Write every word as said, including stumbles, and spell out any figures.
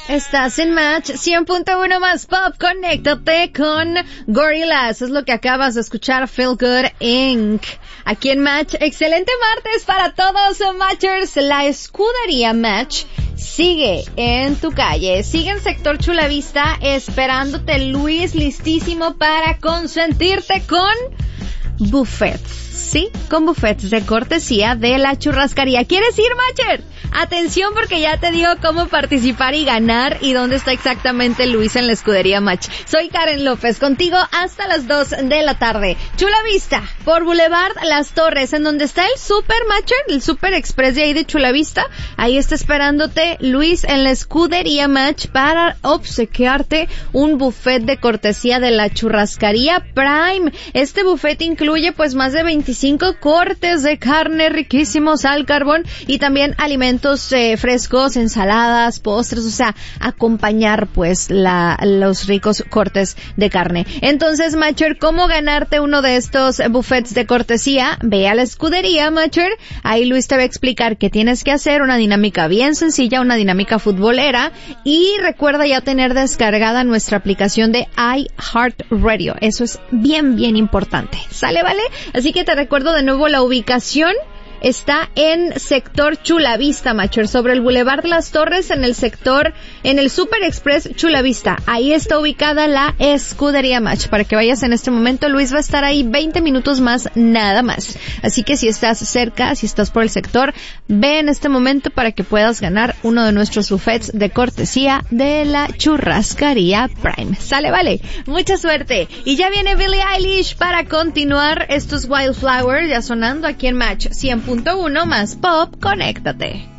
Estás en Match cien punto uno más Pop. Conéctate con Gorillaz. Es lo que acabas de escuchar, Feel Good incorporated. Aquí en Match. Excelente martes para todos, Matchers. La escudería Match sigue en tu calle. Sigue en sector Chulavista esperándote, Luis, listísimo para consentirte con buffets. Sí, con buffets de cortesía de la churrascaría. ¿Quieres ir, Matcher? Atención, porque ya te digo cómo participar y ganar y dónde está exactamente Luis en la escudería Match. Soy Karen López, contigo hasta las dos de la tarde. Chulavista, por Boulevard Las Torres, en donde está el Super Matcher, el Super Express de ahí de Chulavista. Ahí está esperándote Luis en la escudería Match para obsequiarte un buffet de cortesía de la churrascaría Prime. Este buffet incluye pues más de veinticinco cortes de carne riquísimos al carbón y también alimentos eh, frescos, ensaladas, postres, o sea, acompañar pues la, los ricos cortes de carne. Entonces, Matcher, ¿cómo ganarte uno de estos buffets de cortesía? Ve a la escudería, Matcher. Ahí Luis te va a explicar qué tienes que hacer, una dinámica bien sencilla, una dinámica futbolera, y recuerda ya tener descargada nuestra aplicación de iHeartRadio. Eso es bien, bien importante. ¿Sale, vale? Así que te recuerdo de nuevo la ubicación. Está en sector Chulavista, Matcher, sobre el Boulevard Las Torres, en el sector, en el Super Express Chulavista. Ahí está ubicada la escudería Match, para que vayas en este momento. Luis va a estar ahí veinte minutos más, nada más. Así que si estás cerca, si estás por el sector, ve en este momento para que puedas ganar uno de nuestros buffets de cortesía de la churrascaría Prime. Sale, vale. Mucha suerte. Y ya viene Billie Eilish para continuar estos Wildflowers ya sonando aquí en Match cien punto uno más Pop. Conéctate.